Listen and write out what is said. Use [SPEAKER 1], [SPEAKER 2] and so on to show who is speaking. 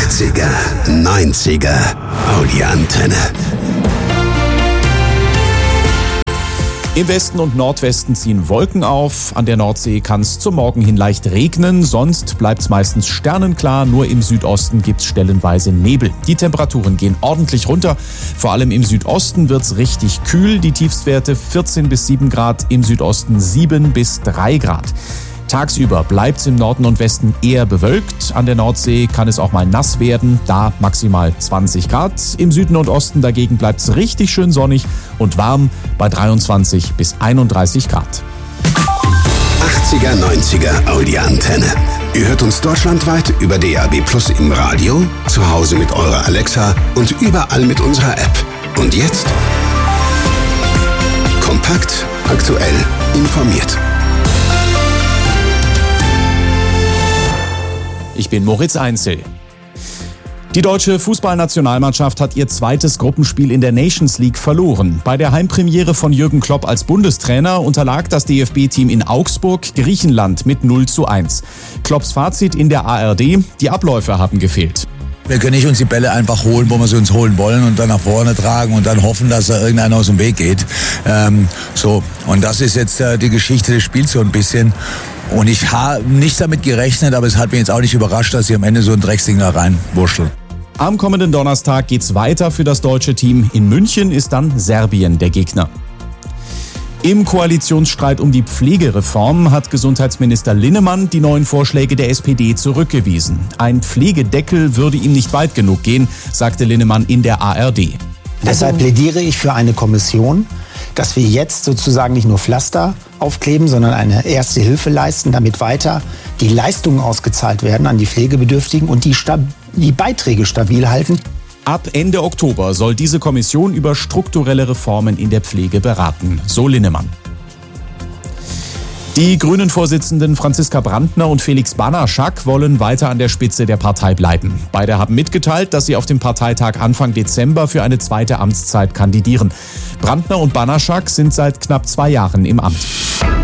[SPEAKER 1] 80er, 90er, Audio-Antenne.
[SPEAKER 2] Im Westen und Nordwesten ziehen Wolken auf. An der Nordsee kann es zum Morgen hin leicht regnen. Sonst bleibt es meistens sternenklar. Nur im Südosten gibt es stellenweise Nebel. Die Temperaturen gehen ordentlich runter. Vor allem im Südosten wird es richtig kühl. Die Tiefstwerte 14 bis 7 Grad, im Südosten 7 bis 3 Grad. Tagsüber bleibt es im Norden und Westen eher bewölkt. An der Nordsee kann es auch mal nass werden, da maximal 20 Grad. Im Süden und Osten dagegen bleibt es richtig schön sonnig und warm bei 23 bis 31 Grad.
[SPEAKER 1] 80er, 90er Audio-Antenne. Ihr hört uns deutschlandweit über DAB+ im Radio, zu Hause mit eurer Alexa und überall mit unserer App. Und jetzt? Kompakt, aktuell, informiert.
[SPEAKER 2] Ich bin Moritz Einzel. Die deutsche Fußballnationalmannschaft hat ihr zweites Gruppenspiel in der Nations League verloren. Bei der Heimpremiere von Jürgen Klopp als Bundestrainer unterlag das DFB-Team in Augsburg Griechenland mit 0:1. Klopps Fazit in der ARD: Die Abläufe haben gefehlt.
[SPEAKER 3] Wir können nicht uns die Bälle einfach holen, wo wir sie uns holen wollen und dann nach vorne tragen und dann hoffen, dass da irgendeiner aus dem Weg geht. Und das ist jetzt die Geschichte des Spiels so ein bisschen. Und ich habe nicht damit gerechnet, aber es hat mich jetzt auch nicht überrascht, dass sie am Ende so ein Drecksding da reinwurschteln.
[SPEAKER 2] Am kommenden Donnerstag geht's weiter für das deutsche Team. In München ist dann Serbien der Gegner. Im Koalitionsstreit um die Pflegereform hat Gesundheitsminister Linnemann die neuen Vorschläge der SPD zurückgewiesen. Ein Pflegedeckel würde ihm nicht weit genug gehen, sagte Linnemann in der ARD.
[SPEAKER 4] Deshalb plädiere ich für eine Kommission, dass wir jetzt sozusagen nicht nur Pflaster aufkleben, sondern eine erste Hilfe leisten, damit weiter die Leistungen ausgezahlt werden an die Pflegebedürftigen und die Beiträge stabil halten.
[SPEAKER 2] Ab Ende Oktober soll diese Kommission über strukturelle Reformen in der Pflege beraten, so Linnemann. Die Grünen-Vorsitzenden Franziska Brandner und Felix Banaschak wollen weiter an der Spitze der Partei bleiben. Beide haben mitgeteilt, dass sie auf dem Parteitag Anfang Dezember für eine zweite Amtszeit kandidieren. Brandner und Banaschak sind seit knapp 2 Jahren im Amt.